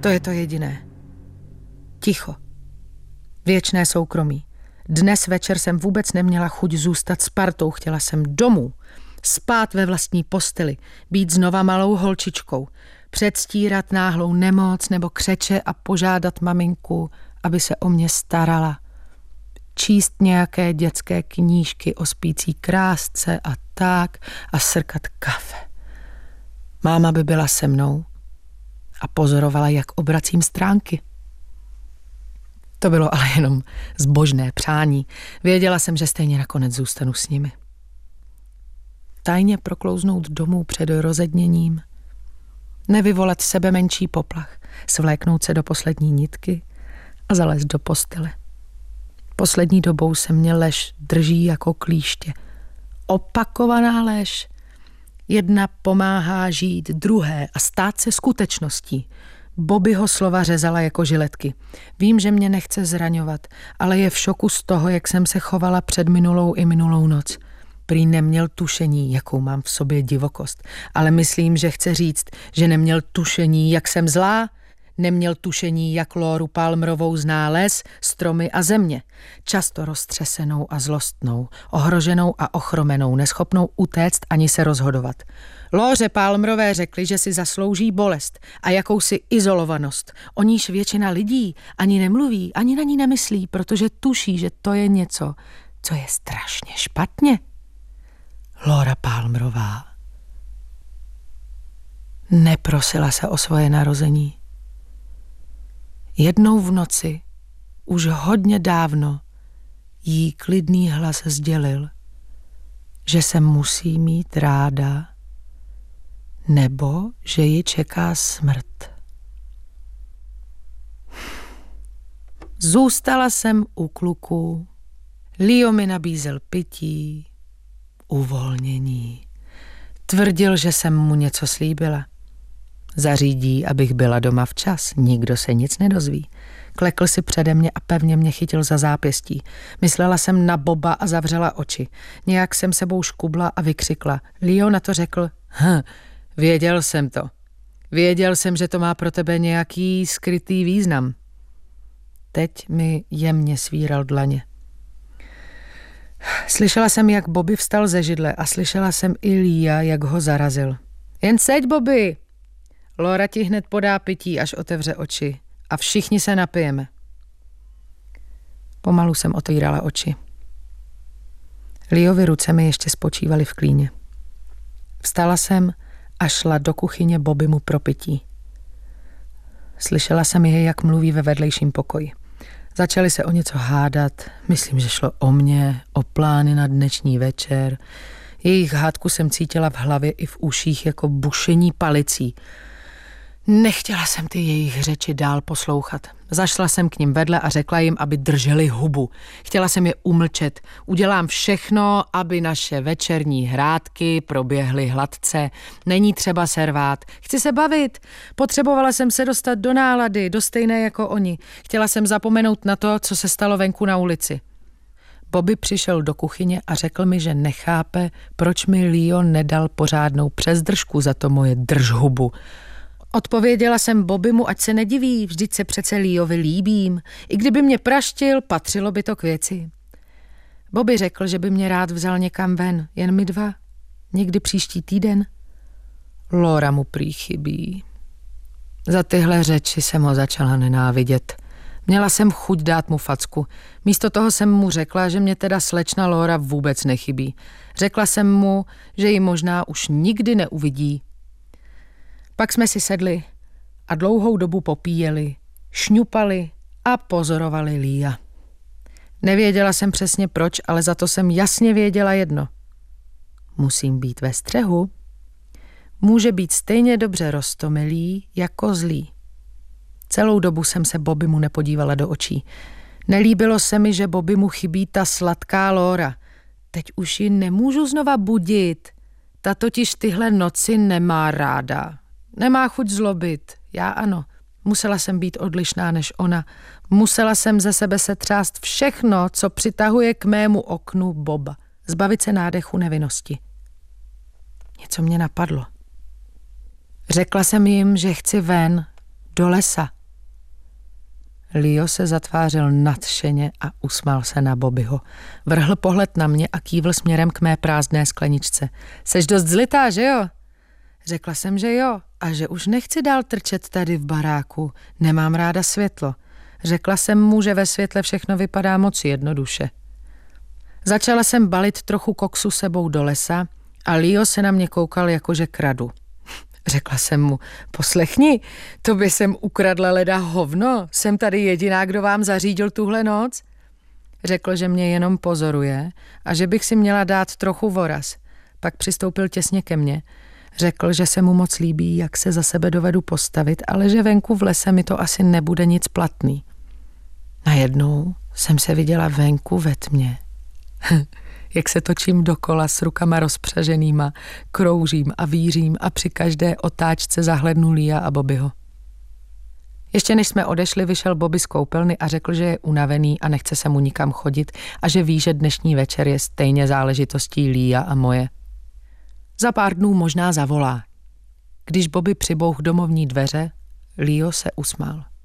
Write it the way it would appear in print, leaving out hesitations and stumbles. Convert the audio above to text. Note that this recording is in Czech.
To je to jediné. Ticho. Věčné soukromí. Dnes večer jsem vůbec neměla chuť zůstat s partou, chtěla jsem domů. Spát ve vlastní posteli, být znova malou holčičkou, předstírat náhlou nemoc nebo křeče a požádat maminku, aby se o mě starala. Číst nějaké dětské knížky o spící krásce a tak a srkat kafe. Máma by byla se mnou a pozorovala, jak obracím stránky. To bylo ale jenom zbožné přání. Věděla jsem, že stejně nakonec zůstanu s nimi. Tajně proklouznout domů před rozedněním, nevyvolat sebe menší poplach, svléknout se do poslední nitky a zalézt do postele. Poslední dobou se mě lež drží jako klíště. Opakovaná lež. Jedna pomáhá žít druhé a stát se skutečností. Bobbyho slova řezala jako žiletky. Vím, že mě nechce zraňovat, ale je v šoku z toho, jak jsem se chovala před minulou i minulou noc. Prý neměl tušení, jakou mám v sobě divokost, ale myslím, že chce říct, že neměl tušení, jak jsem zlá, neměl tušení, jak Lóru Palmerovou zná les, stromy a země. Často roztřesenou a zlostnou, ohroženou a ochromenou, neschopnou utéct ani se rozhodovat. Lóře Palmerové řekli, že si zaslouží bolest a jakousi izolovanost. O níž většina lidí ani nemluví, ani na ní nemyslí, protože tuší, že to je něco, co je strašně špatně. Lóra Palmerová neprosila se o svoje narození. Jednou v noci, už hodně dávno, jí klidný hlas sdělil, že se musí mít ráda, nebo že ji čeká smrt. Zůstala jsem u kluků, Leo mi nabízel pití, uvolnění. Tvrdil, že jsem mu něco slíbila. Zařídí, abych byla doma včas, nikdo se nic nedozví. Klekl si přede mě a pevně mě chytil za zápěstí. Myslela jsem na Boba a zavřela oči. Nějak jsem sebou škubla a vykřikla. Leo na to řekl, věděl jsem to. Věděl jsem, že to má pro tebe nějaký skrytý význam. Teď mi jemně svíral dlaně. Slyšela jsem, jak Bobby vstal ze židle a slyšela jsem i Lea, jak ho zarazil. Jen seď, Bobby! Lóra ti hned podá pití, až otevře oči a všichni se napijeme. Pomalu jsem otvírala oči. Leovy ruce mi ještě spočívaly v klíně. Vstala jsem a šla do kuchyně Bobbymu pro pití. Slyšela jsem je, jak mluví ve vedlejším pokoji. Začali se o něco hádat, myslím, že šlo o mě, o plány na dnešní večer. Jejich hádku jsem cítila v hlavě i v uších jako bušení palicí. Nechtěla jsem ty jejich řeči dál poslouchat. Zašla jsem k nim vedle a řekla jim, aby drželi hubu. Chtěla jsem je umlčet. Udělám všechno, aby naše večerní hrátky proběhly hladce. Není třeba se rvát. Chci se bavit. Potřebovala jsem se dostat do nálady, do stejné jako oni. Chtěla jsem zapomenout na to, co se stalo venku na ulici. Bobby přišel do kuchyně a řekl mi, že nechápe, proč mi Leo nedal pořádnou přezdržku za to moje držhubu. Odpověděla jsem Bobbymu, ať se nediví, vždyť se přece Leovi líbím. I kdyby mě praštil, patřilo by to k věci. Bobby řekl, že by mě rád vzal někam ven, jen my dva, někdy příští týden. Lóra mu prý chybí. Za tyhle řeči jsem ho začala nenávidět. Měla jsem chuť dát mu facku. Místo toho jsem mu řekla, že mě teda slečna Lóra vůbec nechybí. Řekla jsem mu, že ji možná už nikdy neuvidí. Pak jsme si sedli a dlouhou dobu popíjeli, šňupali a pozorovali Lea. Nevěděla jsem přesně proč, ale za to jsem jasně věděla jedno. Musím být ve střehu. Může být stejně dobře roztomilý jako zlý. Celou dobu jsem se Bobbymu nepodívala do očí. Nelíbilo se mi, že Bobbymu chybí ta sladká Lóra. Teď už ji nemůžu znova budit. Ta totiž tyhle noci nemá ráda. Nemá chuť zlobit. Já ano. Musela jsem být odlišná než ona. Musela jsem ze sebe setřást všechno, co přitahuje k mému oknu Boba. Zbavit se nádechu nevinnosti. Něco mě napadlo. Řekla jsem jim, že chci ven, do lesa. Leo se zatvářil nadšeně a usmál se na Bobbyho. Vrhl pohled na mě a kývl směrem k mé prázdné skleničce. Seš dost zlitá, že jo? Řekla jsem, že jo a že už nechci dál trčet tady v baráku. Nemám ráda světlo. Řekla jsem mu, že ve světle všechno vypadá moc jednoduše. Začala jsem balit trochu koksu sebou do lesa a Leo se na mě koukal jako že kradu. Řekla jsem mu, poslechni, tobě jsem ukradla leda hovno, jsem tady jediná, kdo vám zařídil tuhle noc. Řekl, že mě jenom pozoruje a že bych si měla dát trochu voraz. Pak přistoupil těsně ke mně. Řekl, že se mu moc líbí, jak se za sebe dovedu postavit, ale že venku v lese mi to asi nebude nic platný. Najednou jsem se viděla venku ve tmě. Jak se točím dokola s rukama rozpřaženýma, kroužím a vířím a při každé otáčce zahlednu Lia a Bobbyho. Ještě než jsme odešli, vyšel Bobby z koupelny a řekl, že je unavený a nechce se mu nikam chodit a že ví, že dnešní večer je stejně záležitostí Lia a moje. Za pár dnů možná zavolá. Když Bobby přibouch domovní dveře, Leo se usmál.